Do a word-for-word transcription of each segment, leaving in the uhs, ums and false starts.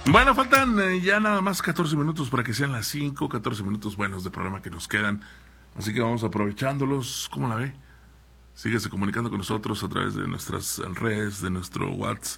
Bueno, faltan eh, ya nada más catorce minutos para que sean las cinco, catorce minutos buenos de programa que nos quedan. Así que vamos aprovechándolos. ¿Cómo la ve? Síguese comunicando con nosotros a través de nuestras redes, de nuestro WhatsApp,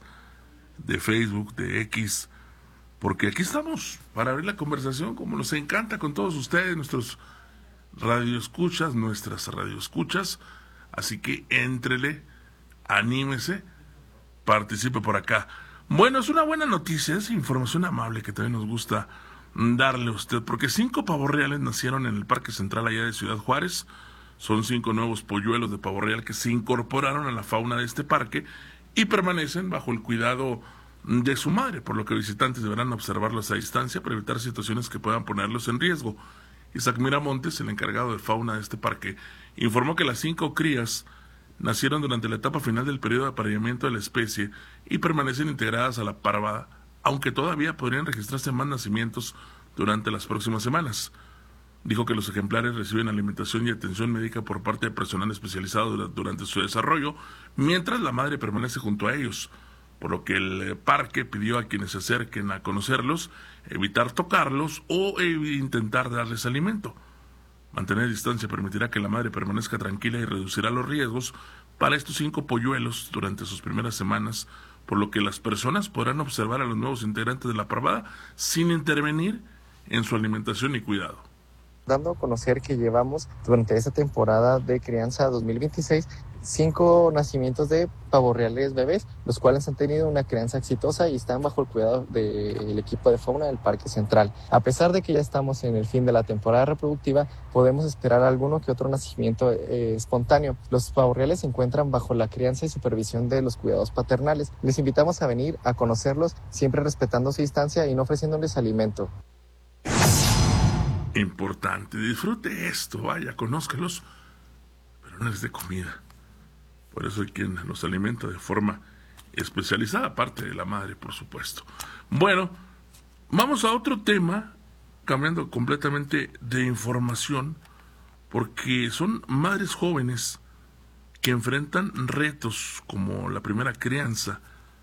de Facebook, de X, porque aquí estamos para abrir la conversación como nos encanta con todos ustedes, nuestros radioescuchas, nuestras radioescuchas. Así que éntrele, anímese, participe por acá. Bueno, es una buena noticia, es información amable que también nos gusta darle a usted, porque cinco pavos reales nacieron en el Parque Central allá de Ciudad Juárez. Son cinco nuevos polluelos de pavo real que se incorporaron a la fauna de este parque y permanecen bajo el cuidado de su madre, por lo que visitantes deberán observarlos a distancia para evitar situaciones que puedan ponerlos en riesgo. Isaac Miramontes, el encargado de fauna de este parque, informó que las cinco crías nacieron durante la etapa final del periodo de apareamiento de la especie y permanecen integradas a la parvada, aunque todavía podrían registrarse más nacimientos durante las próximas semanas. Dijo que los ejemplares reciben alimentación y atención médica por parte de personal especializado durante su desarrollo, mientras la madre permanece junto a ellos, por lo que el parque pidió a quienes se acerquen a conocerlos evitar tocarlos o intentar darles alimento. Mantener distancia permitirá que la madre permanezca tranquila y reducirá los riesgos para estos cinco polluelos durante sus primeras semanas, por lo que las personas podrán observar a los nuevos integrantes de la parvada sin intervenir en su alimentación y cuidado. Dando a conocer que llevamos durante esta temporada de crianza dos mil veintiséis cinco nacimientos de pavos reales bebés, los cuales han tenido una crianza exitosa y están bajo el cuidado del equipo de fauna del Parque Central. A pesar de que ya estamos en el fin de la temporada reproductiva, podemos esperar alguno que otro nacimiento eh, espontáneo. Los pavos reales se encuentran bajo la crianza y supervisión de los cuidados paternales. Les invitamos a venir a conocerlos, siempre respetando su distancia y no ofreciéndoles alimento. Importante, disfrute esto, vaya, conózcalos, pero no les dé comida. Por eso hay quien los alimenta de forma especializada, aparte de la madre, por supuesto. Bueno, vamos a otro tema, cambiando completamente de información, porque son madres jóvenes que enfrentan retos como la primera crianza.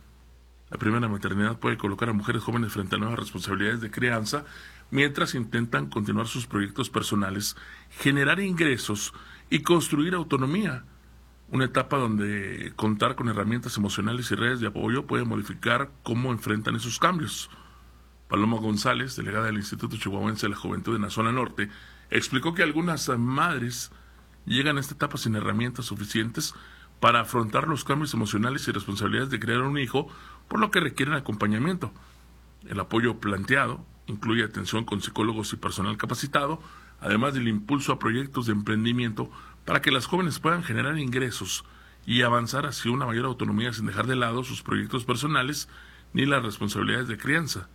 La primera maternidad puede colocar a mujeres jóvenes frente a nuevas responsabilidades de crianza, mientras intentan continuar sus proyectos personales, generar ingresos y construir autonomía. Una etapa donde contar con herramientas emocionales y redes de apoyo puede modificar cómo enfrentan esos cambios. Paloma González, delegada del Instituto Chihuahuense de la Juventud en la Zona Norte, explicó que algunas madres llegan a esta etapa sin herramientas suficientes para afrontar los cambios emocionales y responsabilidades de criar un hijo, por lo que requieren acompañamiento. El apoyo planteado incluye atención con psicólogos y personal capacitado, además del impulso a proyectos de emprendimiento para que las jóvenes puedan generar ingresos y avanzar hacia una mayor autonomía sin dejar de lado sus proyectos personales ni las responsabilidades de crianza.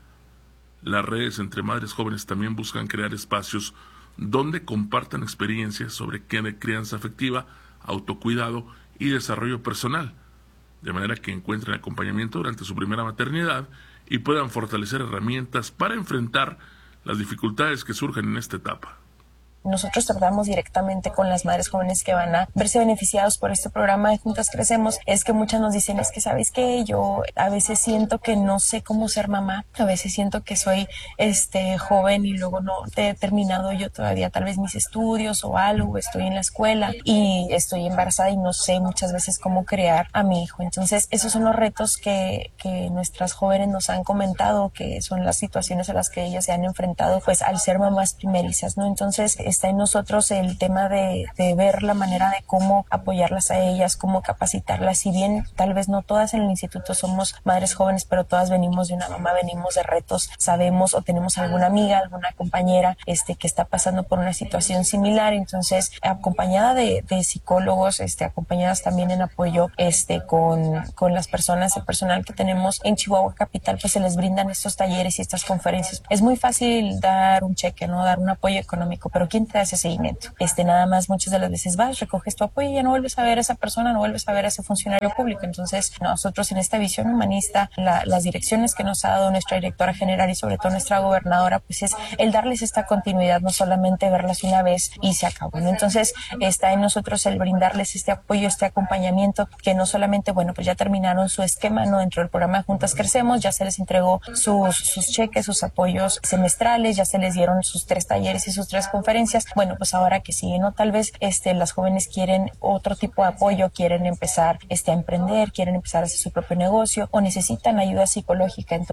Las redes entre madres jóvenes también buscan crear espacios donde compartan experiencias sobre crianza afectiva, autocuidado y desarrollo personal, de manera que encuentren acompañamiento durante su primera maternidad y puedan fortalecer herramientas para enfrentar las dificultades que surgen en esta etapa. Nosotros tratamos directamente con las madres jóvenes que van a verse beneficiados por este programa de Juntas Crecemos. Es que muchas nos dicen, es que ¿sabes qué? Yo a veces siento que no sé cómo ser mamá, a veces siento que soy este joven y luego no he terminado yo todavía tal vez mis estudios o algo, estoy en la escuela y estoy embarazada y no sé muchas veces cómo crear a mi hijo. Entonces esos son los retos que, que nuestras jóvenes nos han comentado, que son las situaciones a las que ellas se han enfrentado pues al ser mamás primerizas, ¿no? Entonces está en nosotros el tema de, de ver la manera de cómo apoyarlas a ellas, cómo capacitarlas. Si bien tal vez no todas en el instituto somos madres jóvenes, pero todas venimos de una mamá, venimos de retos, sabemos o tenemos alguna amiga, alguna compañera este, que está pasando por una situación similar. Entonces, acompañada de, de psicólogos, este, acompañadas también en apoyo este, con, con las personas, el personal que tenemos en Chihuahua Capital, pues se les brindan estos talleres y estas conferencias. Es muy fácil dar un cheque, ¿no? Dar un apoyo económico, pero ¿quién te da ese seguimiento. Este, nada más muchas de las veces vas, recoges tu apoyo y ya no vuelves a ver a esa persona, no vuelves a ver a ese funcionario público. Entonces, nosotros en esta visión humanista, la, las direcciones que nos ha dado nuestra directora general y sobre todo nuestra gobernadora, pues es el darles esta continuidad, no solamente verlas una vez y se acabó, ¿no? Entonces, está en nosotros el brindarles este apoyo, este acompañamiento, que no solamente, bueno, pues ya terminaron su esquema, ¿no? Dentro del programa Juntas Crecemos, ya se les entregó sus, sus cheques, sus apoyos semestrales, ya se les dieron sus tres talleres y sus tres conferencias. Bueno, pues ahora que sigue, ¿no? Tal vez este, las jóvenes quieren otro tipo de apoyo, quieren empezar este, a emprender, quieren empezar a hacer su propio negocio o necesitan ayuda psicológica. Entonces,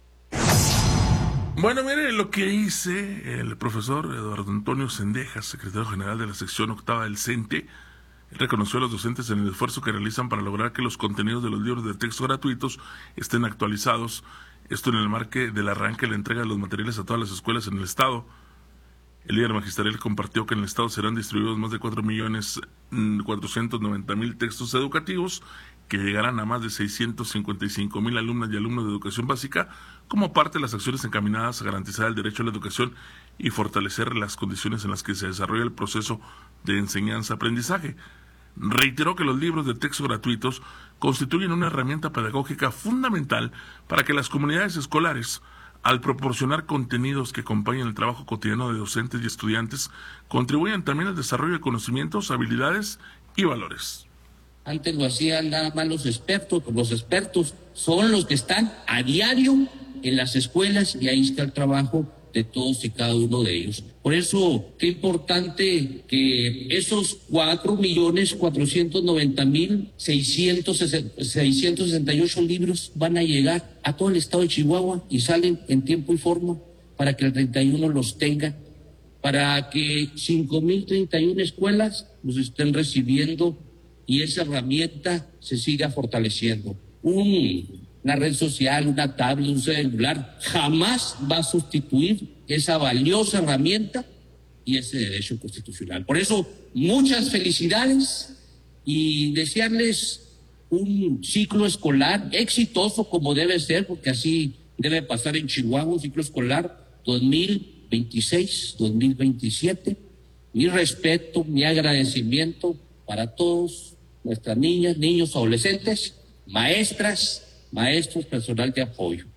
bueno, mire lo que dice el profesor Eduardo Antonio Cendejas, secretario general de la sección octava del CENTE. Reconoció a los docentes en el esfuerzo que realizan para lograr que los contenidos de los libros de texto gratuitos estén actualizados. Esto en el marco del arranque de la entrega de los materiales a todas las escuelas en el estado. El líder magisterial compartió que en el estado serán distribuidos más de cuatro millones cuatrocientos noventa mil textos educativos que llegarán a más de seiscientos cincuenta y cinco mil alumnas y alumnos de educación básica como parte de las acciones encaminadas a garantizar el derecho a la educación y fortalecer las condiciones en las que se desarrolla el proceso de enseñanza-aprendizaje. Reiteró que los libros de texto gratuitos constituyen una herramienta pedagógica fundamental para que las comunidades escolares, al proporcionar contenidos que acompañen el trabajo cotidiano de docentes y estudiantes, contribuyan también al desarrollo de conocimientos, habilidades y valores. Antes lo hacían nada más los expertos, los expertos son los que están a diario en las escuelas y ahí está el trabajo de todos y cada uno de ellos. Por eso, qué importante que esos cuatro millones cuatrocientos noventa mil seiscientos sesenta y ocho libros van a llegar a todo el estado de Chihuahua y salen en tiempo y forma para que el treinta y uno los tengan, para que cinco mil treinta y una escuelas los estén recibiendo y esa herramienta se siga fortaleciendo. Un Una red social, una tablet, un celular, jamás va a sustituir esa valiosa herramienta y ese derecho constitucional. Por eso, muchas felicidades y desearles un ciclo escolar exitoso como debe ser, porque así debe pasar en Chihuahua, un ciclo escolar dos mil veintiséis dos mil veintisiete. Mi respeto, mi agradecimiento para todos, nuestras niñas, niños, adolescentes, maestras, maestros, personal de apoyo.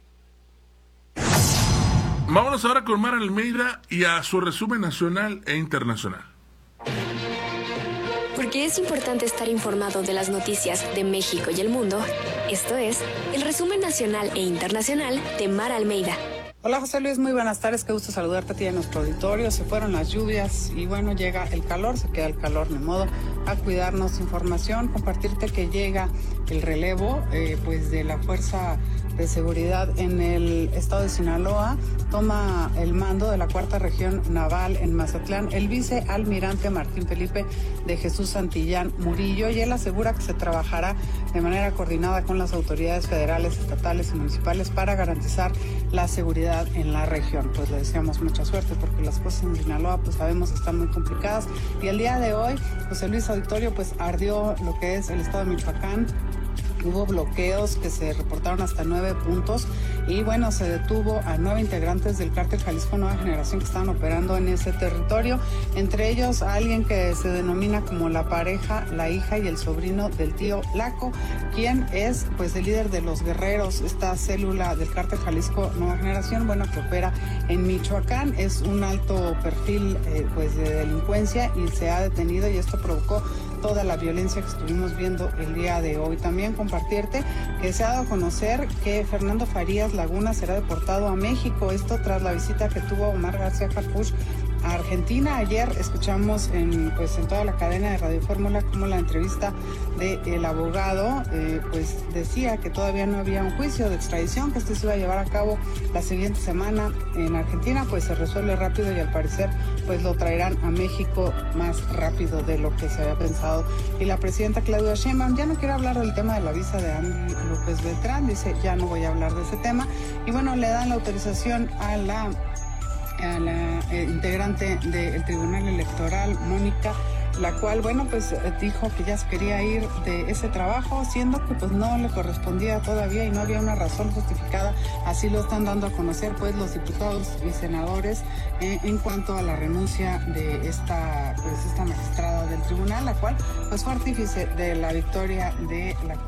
Vámonos ahora con Mara Almeida y a su resumen nacional e internacional. Porque es importante estar informado de las noticias de México y el mundo, esto es el resumen nacional e internacional de Mara Almeida. Hola José Luis, muy buenas tardes, qué gusto saludarte a ti en nuestro auditorio. Se fueron las lluvias y bueno, llega el calor, se queda el calor, de modo a cuidarnos. Información, compartirte que llega el relevo eh, pues de la Fuerza de Seguridad en el estado de Sinaloa. Toma el mando de la cuarta región naval en Mazatlán el vicealmirante Martín Felipe de Jesús Santillán Murillo, y él asegura que se trabajará de manera coordinada con las autoridades federales, estatales y municipales para garantizar la seguridad en la región. Pues le deseamos mucha suerte porque las cosas en Sinaloa pues sabemos están muy complicadas, y el día de hoy, José Luis Auditorio, pues ardió lo que es el estado de Michoacán. Hubo bloqueos que se reportaron hasta nueve puntos y bueno, se detuvo a nueve integrantes del cártel Jalisco Nueva Generación que estaban operando en ese territorio, entre ellos a alguien que se denomina como la pareja, la hija y el sobrino del tío Laco, quien es pues el líder de los guerreros, esta célula del cártel Jalisco Nueva Generación, bueno, que opera en Michoacán. Es un alto perfil eh, pues de delincuencia y se ha detenido, y esto provocó toda la violencia que estuvimos viendo el día de hoy. También compartirte que se ha dado a conocer que Fernando Farías Laguna será deportado a México, esto tras la visita que tuvo Omar García Harfuch a Argentina. Ayer escuchamos en pues en toda la cadena de Radio Fórmula como la entrevista del abogado eh, pues decía que todavía no había un juicio de extradición, que este se iba a llevar a cabo la siguiente semana en Argentina, pues se resuelve rápido y al parecer pues lo traerán a México más rápido de lo que se había pensado. Y la presidenta Claudia Sheinbaum ya no quiere hablar del tema de la visa de Andy López Beltrán, dice ya no voy a hablar de ese tema, y bueno, le dan la autorización a la a la eh, integrante del Tribunal Electoral, Mónica la cual, bueno, pues dijo que ya se quería ir de ese trabajo, siendo que pues no le correspondía todavía y no había una razón justificada. Así lo están dando a conocer pues los diputados y senadores eh, en cuanto a la renuncia de esta, pues, esta magistrada del tribunal, la cual pues fue artífice de la victoria de la